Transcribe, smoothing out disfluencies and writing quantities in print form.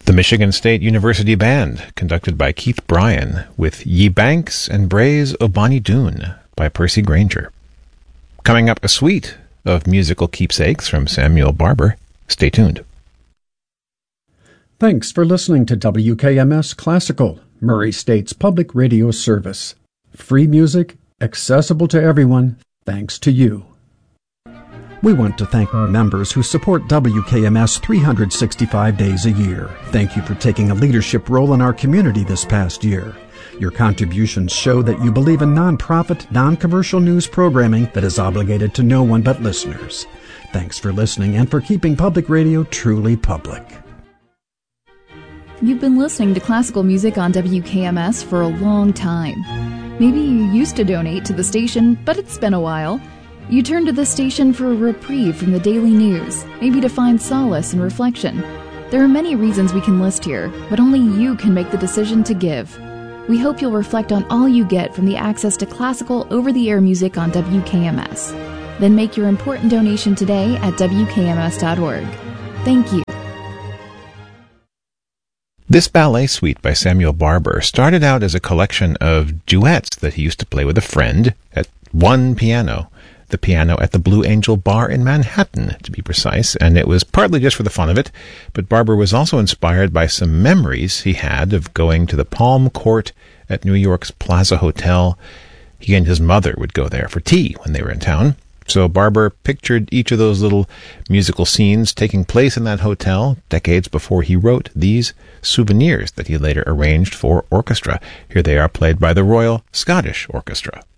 The Michigan State University Band, conducted by Keith Bryan, with Ye Banks and Braes o' Bonnie Doon by Percy Grainger. Coming up, a suite of musical keepsakes from Samuel Barber. Stay tuned. Thanks for listening to WKMS Classical, Murray State's public radio service. Free music, accessible to everyone, thanks to you. We want to thank our members who support WKMS 365 days a year. Thank you for taking a leadership role in our community this past year. Your contributions show that you believe in nonprofit, non-commercial news programming that is obligated to no one but listeners. Thanks for listening and for keeping public radio truly public. You've been listening to classical music on WKMS for a long time. Maybe you used to donate to the station, but it's been a while. You turn to the station for a reprieve from the daily news, maybe to find solace and reflection. There are many reasons we can list here, but only you can make the decision to give. We hope you'll reflect on all you get from the access to classical over-the-air music on WKMS. Then make your important donation today at WKMS.org. Thank you. This ballet suite by Samuel Barber started out as a collection of duets that he used to play with a friend at one piano. The piano at the Blue Angel Bar in Manhattan, to be precise, and it was partly just for the fun of it, but Barber was also inspired by some memories he had of going to the Palm Court at New York's Plaza Hotel. He and his mother would go there for tea when they were in town. So Barber pictured each of those little musical scenes taking place in that hotel decades before he wrote these souvenirs that he later arranged for orchestra. Here they are, played by the Royal Scottish Orchestra.